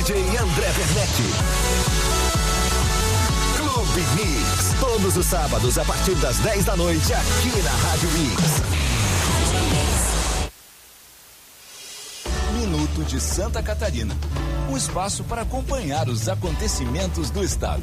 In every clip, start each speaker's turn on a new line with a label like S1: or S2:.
S1: DJ André Werneck. Clube Mix, todos os sábados a partir das 10 da noite aqui na Rádio Mix. Minuto de Santa Catarina, um espaço para acompanhar os acontecimentos do estado.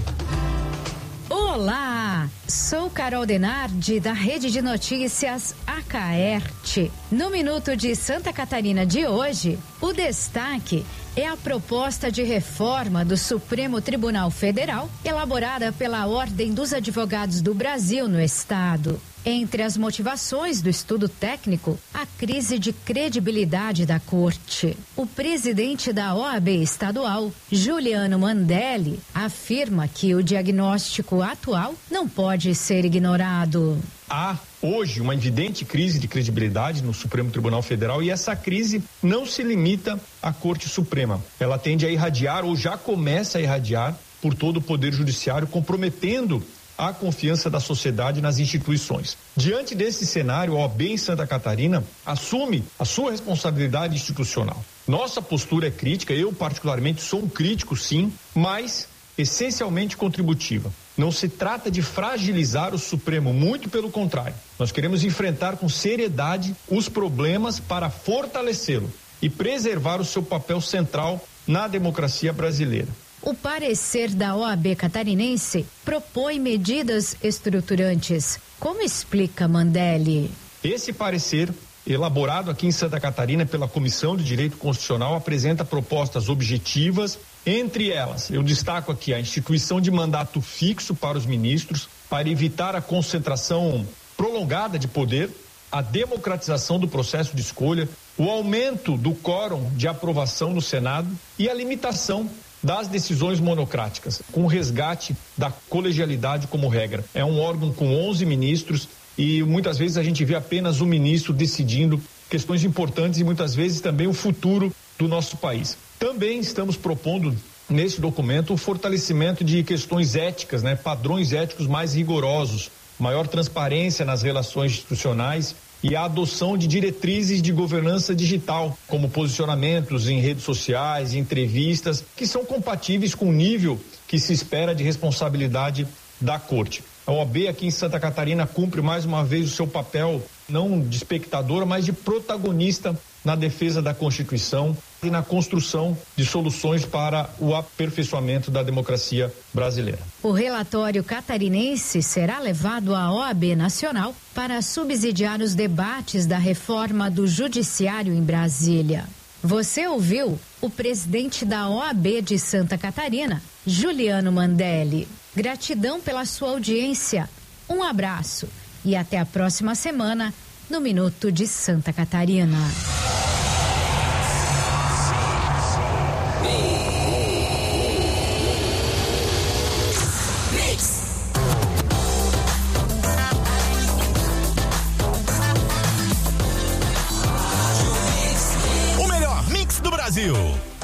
S2: Olá, sou Carol Denardi da Rede de Notícias Acaerte. No Minuto de Santa Catarina de hoje, o destaque é a proposta de reforma do Supremo Tribunal Federal, elaborada pela Ordem dos Advogados do Brasil no estado. Entre as motivações do estudo técnico, a crise de credibilidade da Corte. O presidente da OAB estadual, Juliano Mandelli, afirma que o diagnóstico atual não pode ser ignorado.
S3: Há hoje uma evidente crise de credibilidade no Supremo Tribunal Federal e essa crise não se limita à Corte Suprema. Ela tende a irradiar ou já começa a irradiar por todo o Poder Judiciário, comprometendo a confiança da sociedade nas instituições. Diante desse cenário, a OAB em Santa Catarina assume a sua responsabilidade institucional. Nossa postura é crítica, eu particularmente sou um crítico sim, mas essencialmente contributiva. Não se trata de fragilizar o Supremo, muito pelo contrário. Nós queremos enfrentar com seriedade os problemas para fortalecê-lo e preservar o seu papel central na democracia brasileira.
S2: O parecer da OAB catarinense propõe medidas estruturantes. Como explica Mandelli?
S3: Esse parecer, elaborado aqui em Santa Catarina pela Comissão de Direito Constitucional, apresenta propostas objetivas. Entre elas, eu destaco aqui a instituição de mandato fixo para os ministros, para evitar a concentração prolongada de poder, a democratização do processo de escolha, o aumento do quórum de aprovação no Senado e a limitação das decisões monocráticas, com o resgate da colegialidade como regra. É um órgão com 11 ministros e muitas vezes a gente vê apenas um ministro decidindo questões importantes e muitas vezes também o futuro do nosso país. Também estamos propondo nesse documento o fortalecimento de questões éticas, padrões éticos mais rigorosos, maior transparência nas relações institucionais e a adoção de diretrizes de governança digital, como posicionamentos em redes sociais, entrevistas, que são compatíveis com o nível que se espera de responsabilidade da Corte. A OAB aqui em Santa Catarina cumpre mais uma vez o seu papel, não de espectadora, mas de protagonista na defesa da Constituição e na construção de soluções para o aperfeiçoamento da democracia brasileira.
S2: O relatório catarinense será levado à OAB Nacional para subsidiar os debates da reforma do Judiciário em Brasília. Você ouviu o presidente da OAB de Santa Catarina, Juliano Mandelli. Gratidão pela sua audiência. Um abraço e até a próxima semana no Minuto de Santa Catarina.
S1: O melhor mix do Brasil.